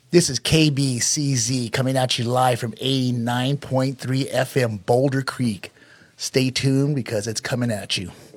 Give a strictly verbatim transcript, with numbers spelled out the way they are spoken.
This is K B C Z coming at you live from eighty-nine point three F M Boulder Creek. Stay tuned because it's coming at you.